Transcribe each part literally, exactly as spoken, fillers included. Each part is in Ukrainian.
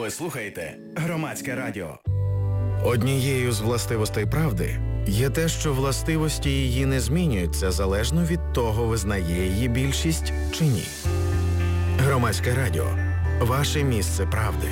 Ви слухаєте Громадське радіо. Однією з властивостей правди є те, що властивості її не змінюються залежно від того, визнає її більшість чи ні. Громадське радіо. Ваше місце правди.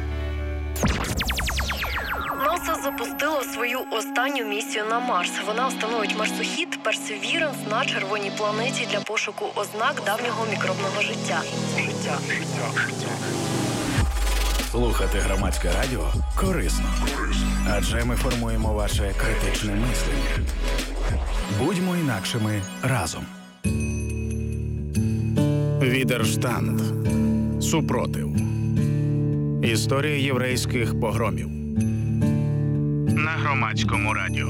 НАСА запустило свою останню місію на Марс. Вона встановить марсохід Perseverance на червоній планеті для пошуку ознак давнього мікробного життя. Життя. Слухати Громадське радіо корисно. Адже ми формуємо ваше критичне мислення. Будьмо інакшими разом. Відерштанд. Супротив. Історія єврейських погромів. На Громадському радіо.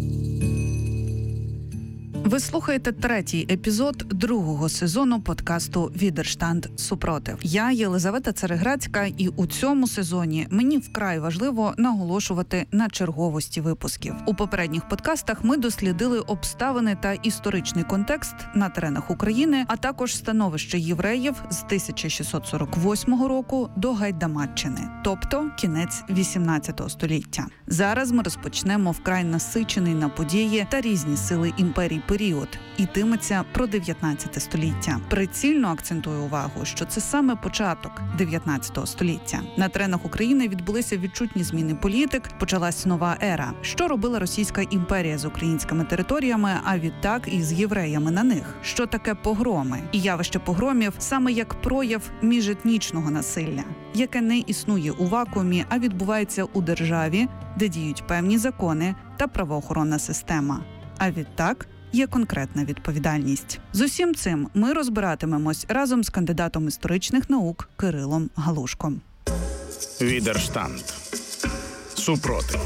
Ви слухаєте третій епізод другого сезону подкасту «Відерштанд. Супротив». Я Єлизавета Цареградська, і у цьому сезоні мені вкрай важливо наголошувати на черговості випусків. У попередніх подкастах ми дослідили обставини та історичний контекст на теренах України, а також становище євреїв з тисяча шістсот сорок восьмого року до Гайдамаччини, тобто кінець вісімнадцятого століття. Зараз ми розпочнемо вкрай насичений на події та різні сили імперії період, йтиметься про дев'ятнадцяте століття. Прицільно акцентую увагу, що це саме початок дев'ятнадцятого століття. На теренах України відбулися відчутні зміни політик, почалась нова ера. Що робила Російська імперія з українськими територіями, а відтак і з євреями на них? Що таке погроми? І явище погромів саме як прояв міжетнічного насилля, яке не існує у вакуумі, а відбувається у державі, де діють певні закони та правоохоронна система. А відтак є конкретна відповідальність. З усім цим ми розбиратимемось разом з кандидатом історичних наук Кирилом Галушком. Відерштанд. Супротив.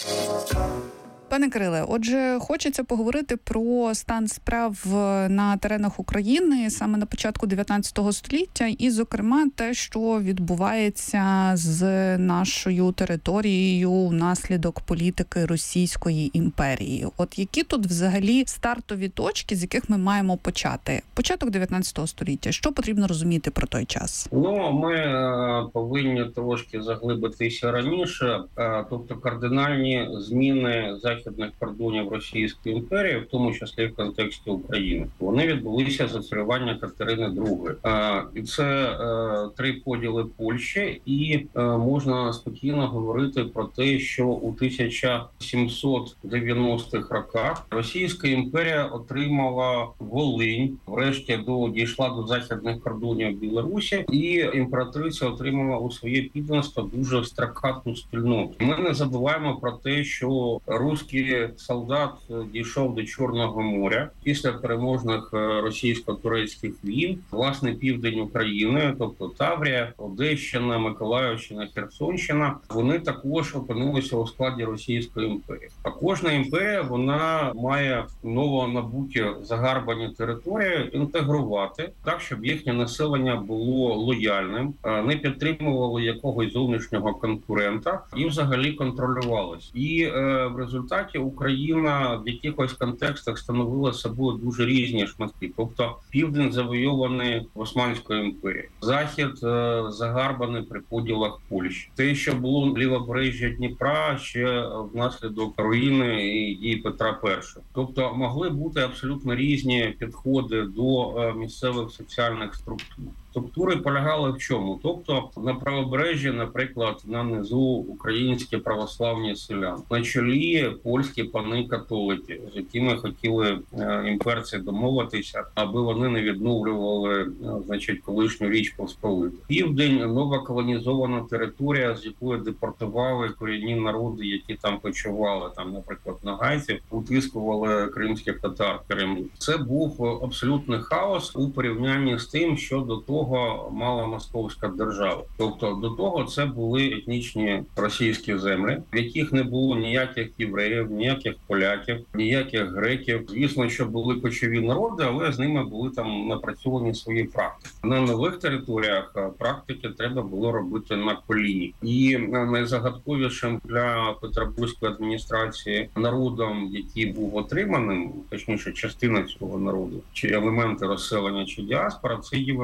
Пане Кириле, отже, хочеться поговорити про стан справ на теренах України саме на початку дев'ятнадцятого століття і, зокрема, те, що відбувається з нашою територією внаслідок політики Російської імперії. От які тут взагалі стартові точки, з яких ми маємо почати? Початок дев'ятнадцятого століття. Що потрібно розуміти про той час? Ну, ми е, повинні трошки заглибитися раніше, е, тобто кардинальні зміни західних кордонів Російської імперії, в тому числі в контексті України. Вони відбулися за царювання Катерини другої. Е, і це е, три поділи Польщі, і е, можна спокійно говорити про те, що у тисяча сімсот дев'яностих роках Російська імперія отримала Волинь, врешті до, дійшла до західних кордонів Білорусі, і імператриця отримала у своє підданство дуже стракатну спільноту. Ми не забуваємо про те, що русські солдат дійшов до Чорного моря після переможних російсько-турецьких війн. Власне, південь України, тобто Таврія, Одещина, Миколаївщина, Херсонщина, вони також опинилися у складі Російської імперії. А кожна імперія, вона має новонабуті загарбані території інтегрувати так, щоб їхнє населення було лояльним, не підтримувало якогось зовнішнього конкурента і взагалі контролювалось. І е, в результаті Україна в якихось контекстах становила собою дуже різні шматки. Тобто південь завойований Османською імперією, захід е, загарбаний при поділах Польщі. Те, що було лівобережжя Дніпра, ще внаслідок руїни і дій Петра Першого. Тобто могли бути абсолютно різні підходи до е, місцевих соціальних структур. Структури полягали в чому? Тобто на правобережжі, наприклад, на низу українські православні селяни, на чолі польські пани-католики, з якими хотіли е, імперці домовитися, аби вони не відновлювали, е, значить, колишню Річ Посполиту. Південь – нова колонізована територія, з якої депортували корінні народи, які там почували, там, наприклад, нагайців, утискували кримських татар Кремлю. Це був абсолютний хаос у порівнянні з тим, що до того мала московська держава. Тобто до того це були етнічні російські землі, в яких не було ніяких євреїв, ніяких поляків, ніяких греків. Звісно, що були кочові народи, але з ними були там напрацьовані свої практики. На нових територіях практики треба було робити на коліні. І найзагадковішим для петербурзької адміністрації народом, який був отриманим, точніше частина цього народу, чи елементи розселення, чи діаспора, це євреї,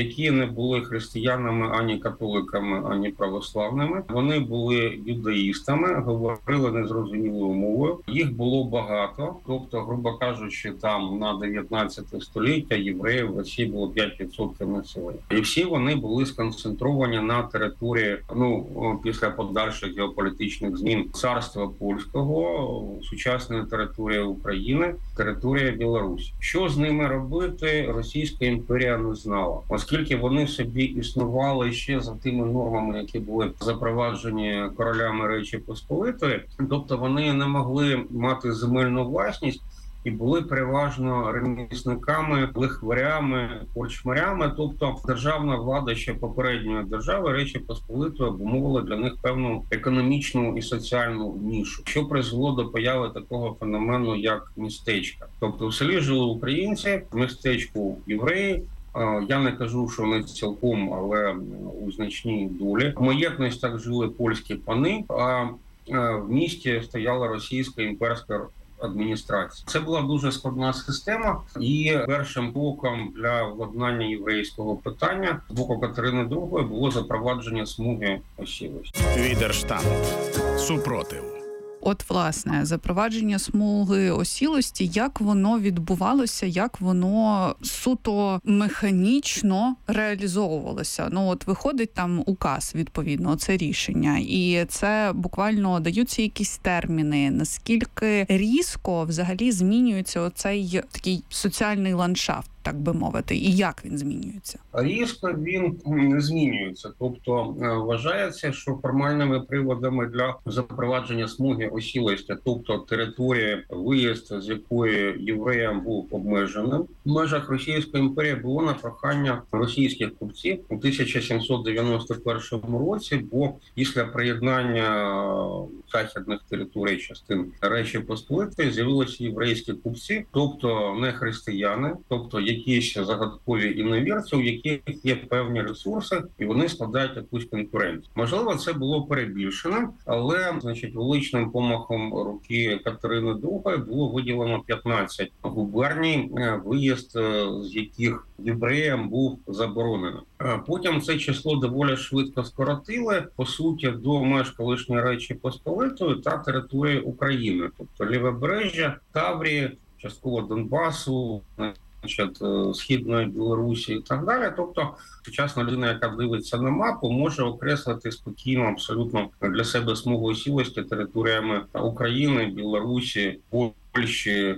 які не були християнами, ані католиками, ані православними. Вони були юдаїстами, говорили незрозумілою мовою. Їх було багато, тобто, грубо кажучи, там на дев'ятнадцяте століття євреїв в Росії було п'ять відсотків населення. І всі вони були сконцентровані на території, ну, після подальших геополітичних змін, царства польського, сучасної території України, територія Білорусі. Що з ними робити, Російська імперія не знала, оскільки вони собі існували ще за тими нормами, які були запроваджені королями Речі Посполитої, тобто вони не могли мати земельну власність і були переважно ремісниками, лихварями, корчмарями, тобто державна влада ще попередньої держави Речі Посполитої обумовила для них певну економічну і соціальну нішу, що призвело до появи такого феномену, як містечка. Тобто в селі жили українці, в містечку євреї. Я не кажу, що не цілком, але у значній долі. В маєтностях жили польські пани, а в місті стояла російська імперська адміністрація. Це була дуже складна система, і першим кроком для владнання єврейського питання з боку Катерини другої було запровадження смуги осілості. Відерштант. Супротив. От, власне, запровадження смуги осілості, як воно відбувалося, як воно суто механічно реалізовувалося. Ну, от виходить там указ, відповідно, це рішення. І це буквально даються якісь терміни. Наскільки різко взагалі змінюється оцей такий соціальний ландшафт, так би мовити, і як він змінюється? Різко він не змінюється. Тобто вважається, що формальними приводами для запровадження смуги осілості, тобто територія, виїзд з якої євреям був обмеженим, в межах Російської імперії було на прохання російських купців у тисяча сімсот дев'яносто першому році, бо після приєднання західних територій частин Речі Посполитої з'явилися єврейські купці, тобто не християни, тобто якісь загадкові іновірці, у яких є певні ресурси, і вони складають якусь конкуренцію. Можливо, це було перебільшено, але, значить, величним помахом руки Катерини другої було виділено п'ятнадцять губерній, виїзд з яких євреям був заборонений. Потім це число доволі швидко скоротили, по суті, до меж колишньої Речі Посполитої та території України, тобто Лівобережжя, Таврії, частково Донбасу, значить, Східної Білорусі і так далі. Тобто сучасна людина, яка дивиться на мапу, може окреслити спокійно абсолютно для себе смугу осілості територіями України, Білорусі, Польщі,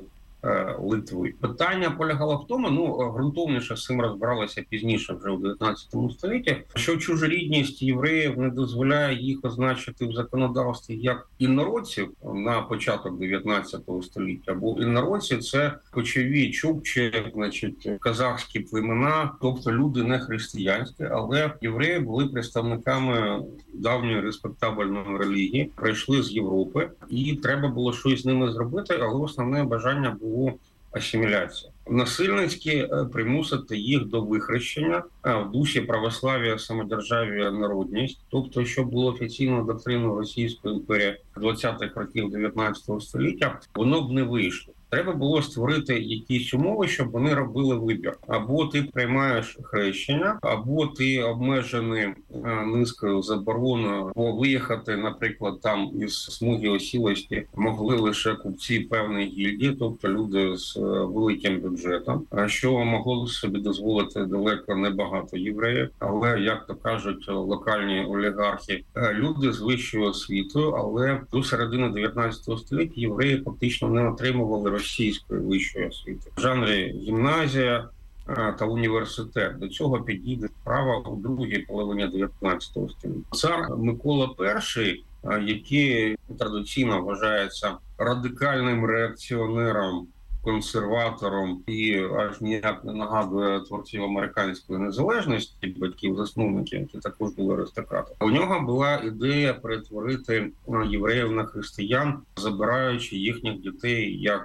Литви. Питання полягало в тому, ну, ґрунтовніше з цим розбиралися пізніше, вже у дев'ятнадцятому столітті, що чужорідність євреїв не дозволяє їх означити в законодавстві як інородців на початок дев'ятнадцятого століття, бо інородці – це кочові чукчі, значить, казахські племена, тобто люди не християнські, але євреї були представниками давньої респектабельної релігії, прийшли з Європи, і треба було щось з ними зробити, але основне бажання було асиміляція. Насильницьки примусити їх до вихрещення в дусі православ'я, самодержав'я, народність. Тобто, що було офіційною доктриною Російської імперії двадцятих років дев'ятнадцятого століття, воно б не вийшло. Треба було створити якісь умови, щоб вони робили вибір. Або ти приймаєш хрещення, або ти обмежений низкою забороною, бо виїхати, наприклад, там із смуги осілості могли лише купці певної гільдії, тобто люди з великим бюджетом, що могло собі дозволити далеко не багато євреїв, але, як то кажуть локальні олігархи, люди з вищою освітою, але до середини дев'ятнадцятого століття євреї фактично не отримували російської вищої освіти. В жанрі гімназія та університет. До цього підійде справа у другій половині дев'ятнадцятого століття. Цар Микола Перший, який традиційно вважається радикальним реакціонером, консерватором і аж ніяк не нагадує творців американської незалежності, батьків-засновників, які також були аристократи. У нього була ідея перетворити євреїв на християн, забираючи їхніх дітей як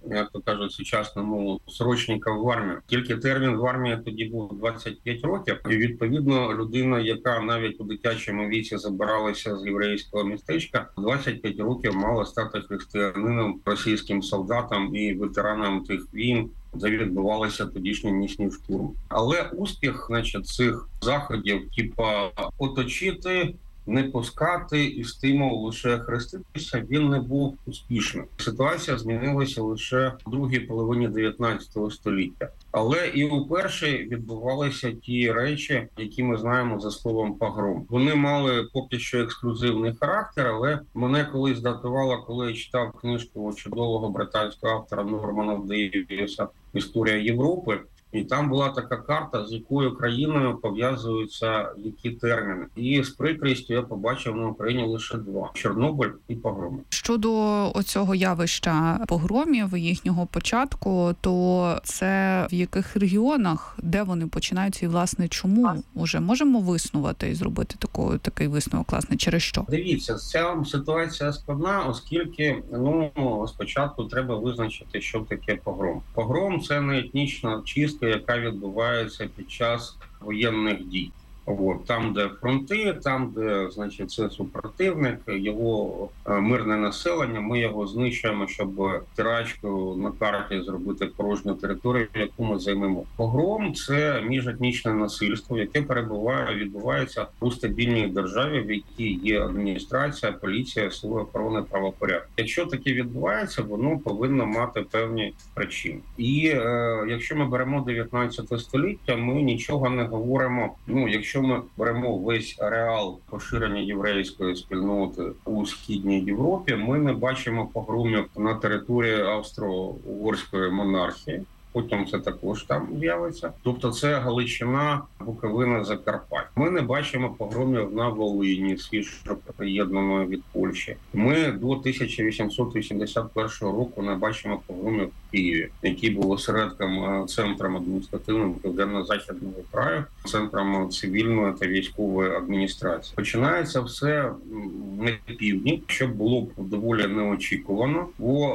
як то кажуть, сучасному срочника в армію. Тільки термін в армії тоді був двадцять п'ять років. І відповідно людина, яка навіть у дитячому віці забиралася з єврейського містечка, двадцять п'ять років мала стати християнином, російським солдатом і ветераном тих війн, де відбувалися тодішні нічні штурми. Але успіх, значить, цих заходів, типа оточити, не пускати і стимул лише хреститися, він не був успішним. Ситуація змінилася лише в другій половині дев'ятнадцятого століття. Але і у першій відбувалися ті речі, які ми знаємо за словом погром. Вони мали поки що ексклюзивний характер, але мене колись здатувало, коли я читав книжку чудового британського автора Нормана Дейвіса «Історія Європи», і там була така карта, з якою країною пов'язуються які терміни. І з прикрістю я побачив на Україні лише два – Чорнобиль і погроми. Щодо оцього явища погромів, їхнього початку, то це в яких регіонах, де вони починаються і, власне, чому? Уже можемо виснувати і зробити таку, такий висновок, власне, через що? Дивіться, ця ситуація складна, оскільки, ну, спочатку треба визначити, що таке погром. Погром – це не етнічна чистка, яка відбувається під час воєнних дій. От, там, де фронти, там, де, значить, це супротивник, його мирне населення, ми його знищуємо, щоб тирачку на карті зробити порожню територію, яку ми займемо. Погром – це міжетнічне насильство, яке перебуває, відбувається у стабільній державі, в якій є адміністрація, поліція, сили охорони правопорядку. Якщо таке відбувається, воно повинно мати певні причини. І е, якщо ми беремо дев'ятнадцяте століття, ми нічого не говоримо, ну, якщо Якщо ми беремо весь ареал поширення єврейської спільноти у Східній Європі, ми не бачимо погромів на території австро-угорської монархії. Потім це також там з'явиться. Тобто це Галичина, Буковина, Закарпаття. Ми не бачимо погромів на Волині, свіжо приєднаної від Польщі. Ми до тисяча вісімсот вісімдесят першого року не бачимо погромів в Києві, який був осередком, центром адміністративного південно-західного краю, центром цивільної та військової адміністрації. Починається все на півдні, що було б доволі неочікувано,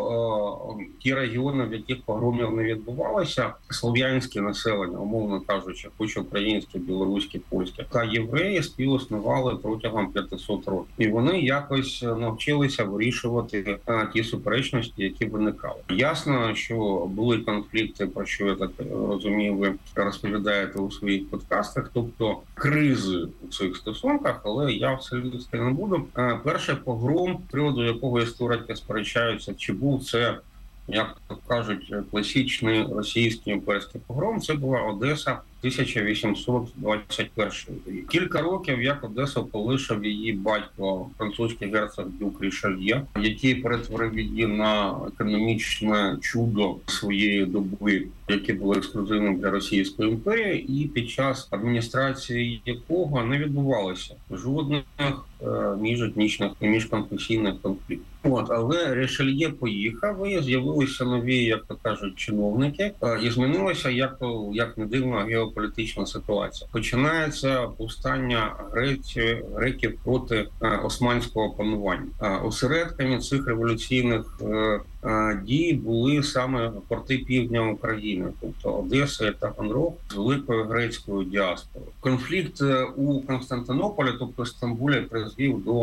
бо е, ті регіони, в яких погромів не відбувалося, слов'янське населення, умовно кажучи, хоч українське, білоруське, польське, та євреї співіснували протягом п'ятисот років. І вони якось навчилися вирішувати а, ті суперечності, які виникали. Ясно, що були конфлікти, про що я так розумію, ви розповідаєте у своїх подкастах, тобто кризи у цих стосунках, але я все лізти не буду. А, перший погром, з приводу якого історики сперечаються, чи був це, як кажуть, класичний російський імперський погром, це була Одеса тисяча вісімсот двадцять перший рік. Кілька років, як Одесу полишив її батько, французький герцог Дюк Рішельє, який перетворив її на економічне чудо своєї доби, яке було ексклюзивним для Російської імперії, і під час адміністрації якого не відбувалося жодних е, міжетнічних і міжконфесійних конфліктів. От, але Рішельє поїхав, і з'явилися нові, як то кажуть, чиновники, е, і змінилася, як, як не дивно, геополітична ситуація. Починається повстання греків, греків проти е, османського панування. Е, осередками цих революційних е, е, дій були саме порти півдня України, тобто Одеса і Таганрог з великою грецькою діаспорою. Конфлікт у Константинополі, тобто Стамбулі, призвів до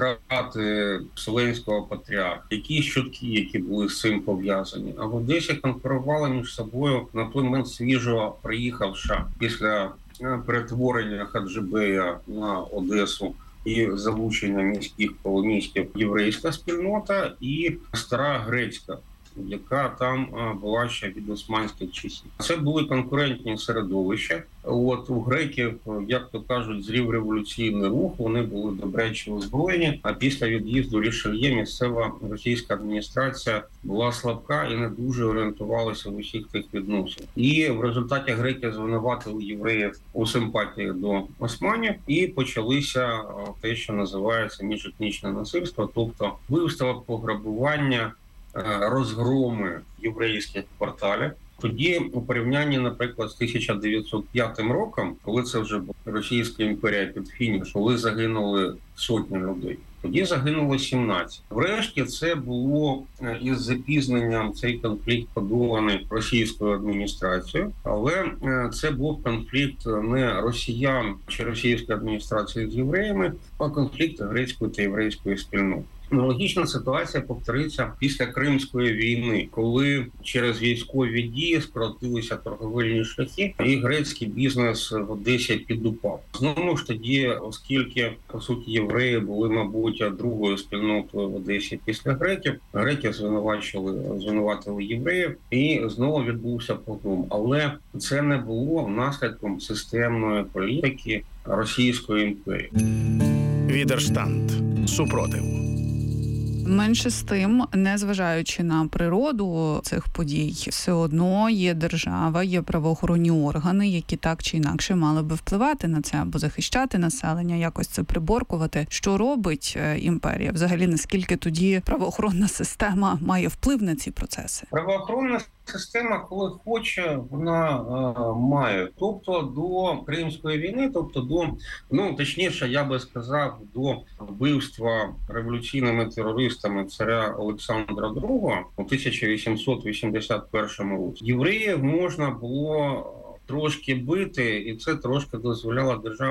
страти Вселенського патріарха. Якісь чутки, які були з цим пов'язані. А в Одесі конкурували між собою на той момент свіжо приїхавши після перетворення Хаджибея на Одесу і залучення міських колоністів єврейська спільнота і стара грецька, яка там була ще від османських часів. Це були конкурентні середовища. От у греків, як то кажуть, зрів революційний рух, вони були добряче озброєні, а після від'їзду Рішельє місцева російська адміністрація була слабка і не дуже орієнтувалася в усіх тих відносинах. І в результаті греки звинуватили євреїв у симпатії до османів, і почалися те, що називається міжетнічне насильство, тобто вбивства, пограбування, розгроми єврейських кварталів, Тоді у порівнянні, наприклад, з тисяча дев'ятсот п'ятим роком, коли це вже була Російська імперія під фініш, коли загинули сотні людей. Тоді загинуло сімнадцять. Врешті це було із запізненням цей конфлікт подоланий російською адміністрацією, але це був конфлікт не росіян чи російської адміністрації з євреями, а конфлікт грецької та єврейської спільноти. Аналогічна ситуація повториться після Кримської війни, коли через військові дії скоротилися торговельні шляхи, і грецький бізнес в Одесі підупав. Знову ж тоді, оскільки, по суті, євреї були, мабуть, другою спільнотою в Одесі після греків, греки звинувачили, звинуватили євреїв, і знову відбувся погром. Але це не було наслідком системної політики Російської імперії. Відерштанд. Супротив. Менше з тим, незважаючи на природу цих подій, все одно є держава, є правоохоронні органи, які так чи інакше мали би впливати на це або захищати населення, якось це приборкувати. Що робить імперія? Взагалі, наскільки тоді правоохоронна система має вплив на ці процеси? Правоохоронна система, коли хоче, вона е, має. Тобто до Кримської війни, тобто до, ну, точніше, я би сказав, до вбивства революційними терористами царя Олександра другого у тисяча вісімсот вісімдесят першому році. Євреїв можна було трошки бити, і це трошки дозволяло державі